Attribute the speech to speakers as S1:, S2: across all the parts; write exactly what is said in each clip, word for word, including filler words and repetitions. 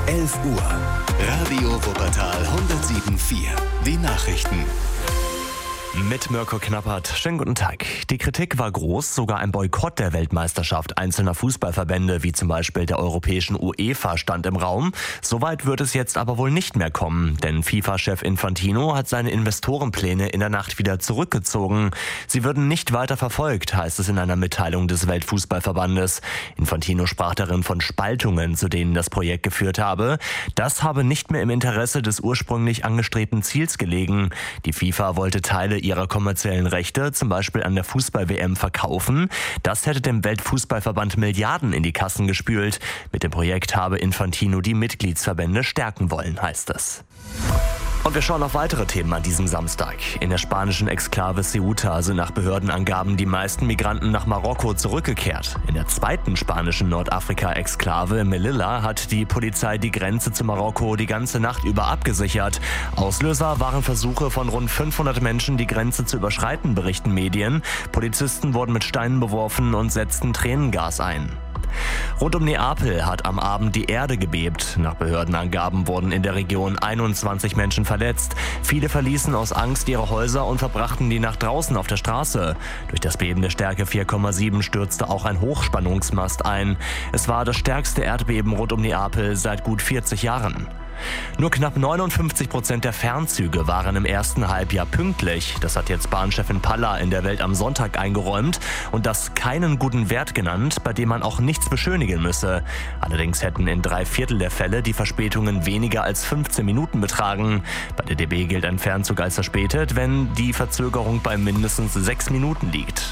S1: elf Uhr. Radio Wuppertal hundertsieben Komma vier. Die Nachrichten.
S2: Mit Mirko Knappert. Schönen guten Tag. Die Kritik war groß, sogar ein Boykott der Weltmeisterschaft einzelner Fußballverbände, wie zum Beispiel der europäischen UEFA, stand im Raum. Soweit wird es jetzt aber wohl nicht mehr kommen, denn FIFA-Chef Infantino hat seine Investorenpläne in der Nacht wieder zurückgezogen. Sie würden nicht weiter verfolgt, heißt es in einer Mitteilung des Weltfußballverbandes. Infantino sprach darin von Spaltungen, zu denen das Projekt geführt habe. Das habe nicht mehr im Interesse des ursprünglich angestrebten Ziels gelegen. Die FIFA wollte Teile ihrer kommerziellen Rechte, zum Beispiel an der Fußball-W M, verkaufen. Das hätte dem Weltfußballverband Milliarden in die Kassen gespült. Mit dem Projekt habe Infantino die Mitgliedsverbände stärken wollen, heißt es. Und wir schauen auf weitere Themen an diesem Samstag. In der spanischen Exklave Ceuta sind nach Behördenangaben die meisten Migranten nach Marokko zurückgekehrt. In der zweiten spanischen Nordafrika-Exklave Melilla hat die Polizei die Grenze zu Marokko die ganze Nacht über abgesichert. Auslöser waren Versuche von rund fünfhundert Menschen, die Grenze zu überschreiten, berichten Medien. Polizisten wurden mit Steinen beworfen und setzten Tränengas ein. Rund um Neapel hat am Abend die Erde gebebt. Nach Behördenangaben wurden in der Region einundzwanzig Menschen verletzt. Viele verließen aus Angst ihre Häuser und verbrachten die Nacht draußen auf der Straße. Durch das Beben der Stärke vier Komma sieben stürzte auch ein Hochspannungsmast ein. Es war das stärkste Erdbeben rund um Neapel seit gut vierzig Jahren. Nur knapp neunundfünfzig Prozent der Fernzüge waren im ersten Halbjahr pünktlich. Das hat jetzt Bahnchefin Palla in der Welt am Sonntag eingeräumt und das keinen guten Wert genannt, bei dem man auch nichts beschönigen müsse. Allerdings hätten in drei Viertel der Fälle die Verspätungen weniger als fünfzehn Minuten betragen. Bei der D B gilt ein Fernzug als verspätet, wenn die Verzögerung bei mindestens sechs Minuten liegt.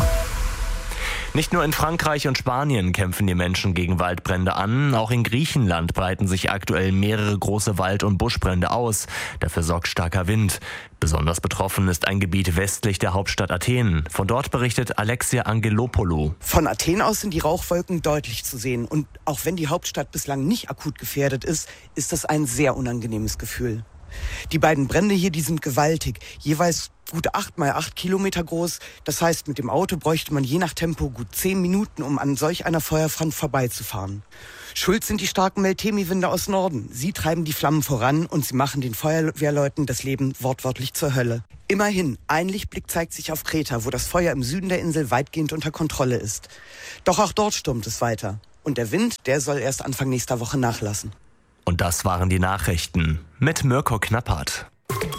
S2: Nicht nur in Frankreich und Spanien kämpfen die Menschen gegen Waldbrände an, auch in Griechenland breiten sich aktuell mehrere große Wald- und Buschbrände aus. Dafür sorgt starker Wind. Besonders betroffen ist ein Gebiet westlich der Hauptstadt Athen. Von dort berichtet Alexia Angelopoulou.
S3: Von Athen aus sind die Rauchwolken deutlich zu sehen. Und auch wenn die Hauptstadt bislang nicht akut gefährdet ist, ist das ein sehr unangenehmes Gefühl. Die beiden Brände hier, die sind gewaltig, jeweils gut acht mal acht Kilometer groß. Das heißt, mit dem Auto bräuchte man je nach Tempo gut zehn Minuten, um an solch einer Feuerfront vorbeizufahren. Schuld sind die starken Meltemi-Winde aus Norden. Sie treiben die Flammen voran und sie machen den Feuerwehrleuten das Leben wortwörtlich zur Hölle. Immerhin, ein Lichtblick zeigt sich auf Kreta, wo das Feuer im Süden der Insel weitgehend unter Kontrolle ist. Doch auch dort stürmt es weiter. Und der Wind, der soll erst Anfang nächster Woche nachlassen.
S2: Und das waren die Nachrichten mit Mirko Knappert.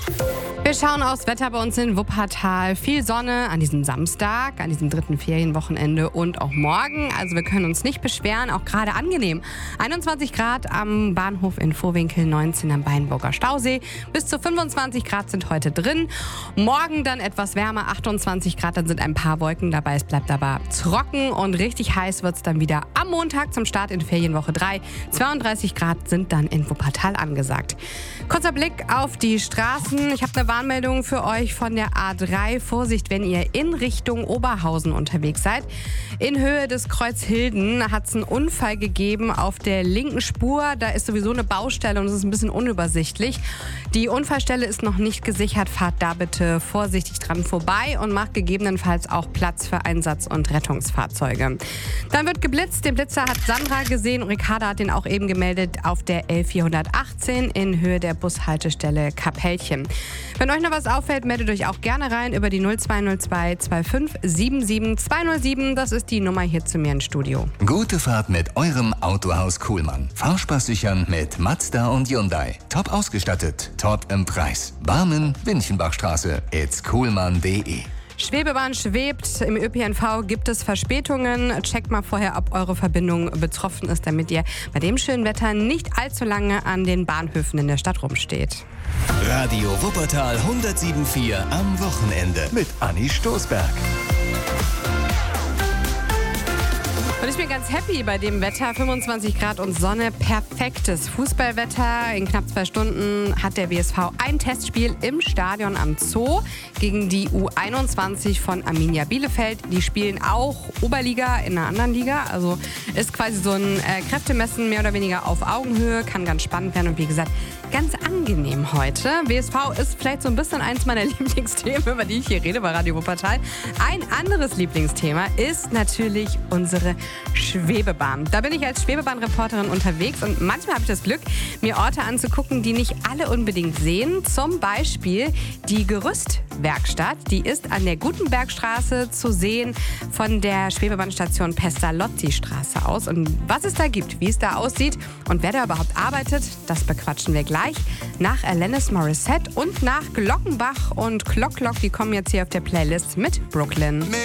S4: Wir schauen aufs Wetter bei uns in Wuppertal. Viel Sonne an diesem Samstag, an diesem dritten Ferienwochenende und auch morgen. Also wir können uns nicht beschweren, auch gerade angenehm. einundzwanzig Grad am Bahnhof in Vohwinkel, neunzehn am Beinburger Stausee. Bis zu fünfundzwanzig Grad sind heute drin. Morgen dann etwas wärmer, achtundzwanzig Grad, dann sind ein paar Wolken dabei. Es bleibt aber trocken und richtig heiß wird es dann wieder am Montag zum Start in Ferienwoche drei. zweiunddreißig Grad sind dann in Wuppertal angesagt. Kurzer Blick auf die Straßen. Ich habe eine Warnmeldung für euch von der A drei. Vorsicht, wenn ihr in Richtung Oberhausen unterwegs seid. In Höhe des Kreuzhilden hat es einen Unfall gegeben auf der linken Spur. Da ist sowieso eine Baustelle und es ist ein bisschen unübersichtlich. Die Unfallstelle ist noch nicht gesichert. Fahrt da bitte vorsichtig dran vorbei und macht gegebenenfalls auch Platz für Einsatz- und Rettungsfahrzeuge. Dann wird geblitzt. Den Blitzer hat Sandra gesehen. Ricarda hat den auch eben gemeldet auf der L vierhundertachtzehn in Höhe der Bushaltestelle Kapellchen. Wenn euch noch was auffällt, meldet euch auch gerne rein über die null zwei null zwei zwei fünf sieben sieben zwei null sieben. Das ist die Nummer hier zu mir ins Studio.
S1: Gute Fahrt mit eurem Autohaus Kuhlmann. Fahrspaß sichern mit Mazda und Hyundai. Top ausgestattet, top im Preis. Barmen, Winchenbachstraße, it's kuhlmann punkt de.
S4: Schwebebahn schwebt. Im Ö P N V gibt es Verspätungen. Checkt mal vorher, ob eure Verbindung betroffen ist, damit ihr bei dem schönen Wetter nicht allzu lange an den Bahnhöfen in der Stadt rumsteht.
S1: Radio Wuppertal hundertsieben Komma vier am Wochenende mit Anni Stoßberg.
S4: Und ich bin ganz happy bei dem Wetter. fünfundzwanzig Grad und Sonne, perfektes Fußballwetter. In knapp zwei Stunden hat der W S V ein Testspiel im Stadion am Zoo gegen die U einundzwanzig von Arminia Bielefeld. Die spielen auch Oberliga in einer anderen Liga. Also ist quasi so ein äh, Kräftemessen mehr oder weniger auf Augenhöhe. Kann ganz spannend werden und wie gesagt, ganz angenehm heute. W S V ist vielleicht so ein bisschen eins meiner Lieblingsthemen, über die ich hier rede bei Radio Wuppertal. Ein anderes Lieblingsthema ist natürlich unsere Schwebebahn. Da bin ich als Schwebebahn-Reporterin unterwegs und manchmal habe ich das Glück, mir Orte anzugucken, die nicht alle unbedingt sehen. Zum Beispiel die Gerüstwerkstatt. Die ist an der Gutenbergstraße zu sehen von der Schwebebahnstation Pestalozzi-Straße aus. Und was es da gibt, wie es da aussieht und wer da überhaupt arbeitet, das bequatschen wir gleich nach Alanis Morissette und nach Glockenbach und Clock Clock. Die kommen jetzt hier auf der Playlist mit Brooklyn.